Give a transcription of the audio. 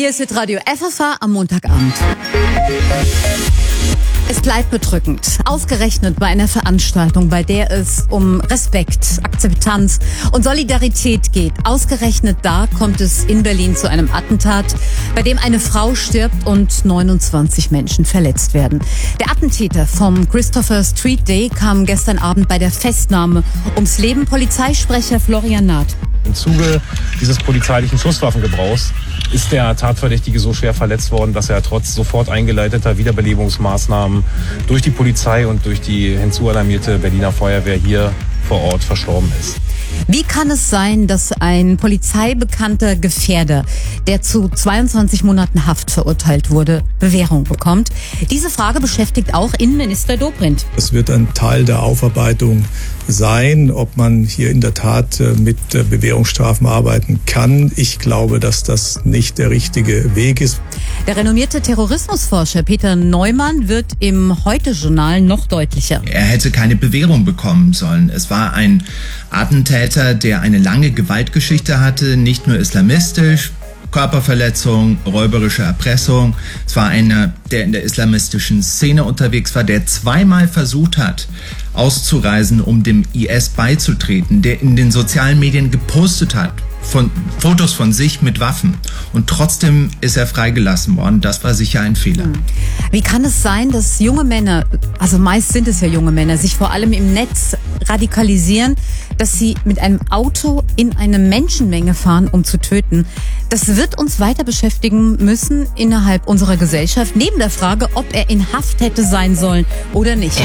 Hier ist Hitradio FFH am Montagabend. Es bleibt bedrückend. Ausgerechnet bei einer Veranstaltung, bei der es um Respekt, Akzeptanz und Solidarität geht. Ausgerechnet da kommt es in Berlin zu einem Attentat, bei dem eine Frau stirbt und 29 Menschen verletzt werden. Der Attentäter vom Christopher Street Day kam gestern Abend bei der Festnahme ums Leben. Polizeisprecher Florian Naht. Im Zuge dieses polizeilichen Schusswaffengebrauchs ist der Tatverdächtige so schwer verletzt worden, dass er trotz sofort eingeleiteter Wiederbelebungsmaßnahmen durch die Polizei und durch die hinzualarmierte Berliner Feuerwehr hier vor Ort verstorben ist. Wie kann es sein, dass ein polizeibekannter Gefährder, der zu 22 Monaten Haft verurteilt wurde, Bewährung bekommt? Diese Frage beschäftigt auch Innenminister Dobrindt. Es wird ein Teil der Aufarbeitung sein, ob man hier in der Tat mit Bewährungsstrafen arbeiten kann. Ich glaube, dass das nicht der richtige Weg ist. Der renommierte Terrorismusforscher Peter Neumann wird im Heute-Journal noch deutlicher. Er hätte keine Bewährung bekommen sollen. Es war ein Attentäter, der eine lange Gewaltgeschichte hatte, nicht nur islamistisch, Körperverletzung, räuberische Erpressung. Es war einer, der in der islamistischen Szene unterwegs war, der zweimal versucht hat, auszureisen, um dem IS beizutreten, der in den sozialen Medien gepostet hat, von Fotos von sich mit Waffen. Und trotzdem ist er freigelassen worden. Das war sicher ein Fehler. Wie kann es sein, dass junge Männer, also meist sind es ja junge Männer, sich vor allem im Netz radikalisieren, dass sie mit einem Auto in eine Menschenmenge fahren, um zu töten? Das wird uns weiter beschäftigen müssen innerhalb unserer Gesellschaft, neben der Frage, ob er in Haft hätte sein sollen oder nicht.